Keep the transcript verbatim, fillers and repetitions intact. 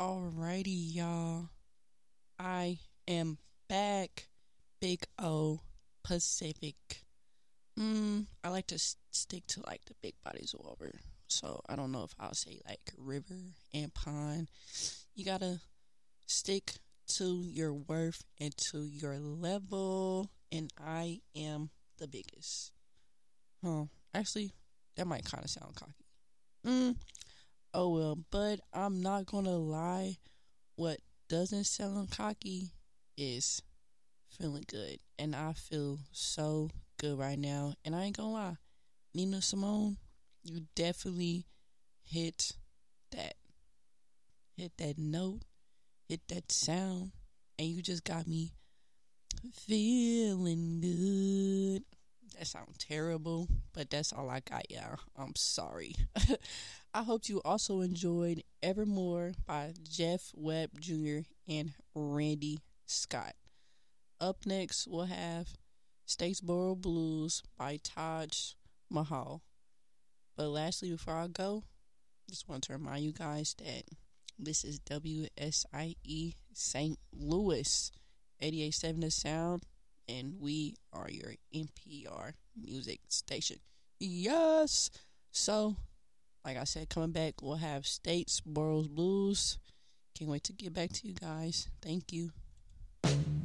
Alrighty, y'all. I am back. Big O Pacific. Mm, I like to s- stick to like the big bodies or whatever. So I don't know if I'll say like river and pond. You gotta stick to your worth and to your level. And I am the biggest. Huh. Actually, that might kind of sound cocky. Mm, oh well, but I'm not gonna lie. What doesn't sound cocky is feeling good. And I feel so good right now. And I ain't gonna lie, Nina Simone, you definitely hit that. Hit that note, hit that sound, and you just got me feeling good. That sounds terrible, but that's all I got, y'all. I'm sorry. I hope you also enjoyed Evermore by Jeff Webb Junior and Randy Scott. Up next, we'll have Statesboro Blues by Taj Mahal. But lastly, before I go, just want to remind you guys that this is W S I E Saint Louis, eighty-eight point seven The Sound, and we are your N P R music station. Yes! So, like I said, coming back, we'll have Statesboro Blues. Can't wait to get back to you guys. Thank you.